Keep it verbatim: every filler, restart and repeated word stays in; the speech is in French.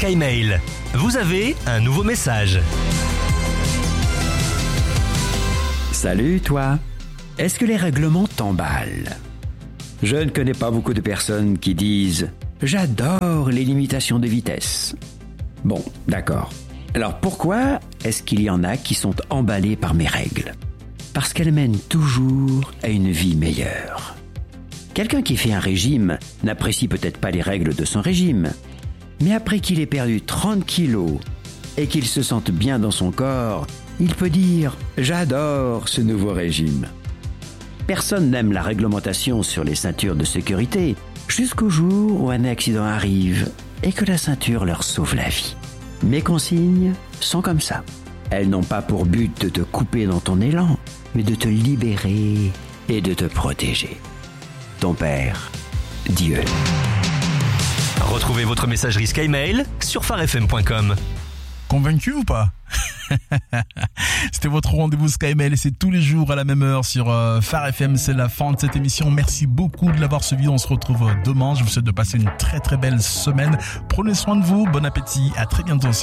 SkyMail. Vous avez un nouveau message. Salut toi. Est-ce que les règlements t'emballent ? Je ne connais pas beaucoup de personnes qui disent « J'adore les limitations de vitesse ». Bon, d'accord. Alors pourquoi est-ce qu'il y en a qui sont emballés par mes règles ? Parce qu'elles mènent toujours à une vie meilleure. Quelqu'un qui fait un régime n'apprécie peut-être pas les règles de son régime, mais après qu'il ait perdu trente kilos et qu'il se sente bien dans son corps, il peut dire « J'adore ce nouveau régime ». Personne n'aime la réglementation sur les ceintures de sécurité jusqu'au jour où un accident arrive et que la ceinture leur sauve la vie. Mes consignes sont comme ça. Elles n'ont pas pour but de te couper dans ton élan, mais de te libérer et de te protéger. Ton père, Dieu. Retrouvez votre messagerie SkyMail sur phare f m point com. Convaincu ou pas ? C'était votre rendez-vous SkyMail et c'est tous les jours à la même heure sur euh, Phare F M. C'est la fin de cette émission. Merci beaucoup de l'avoir suivi. On se retrouve demain. Je vous souhaite de passer une très très belle semaine. Prenez soin de vous. Bon appétit. À très bientôt.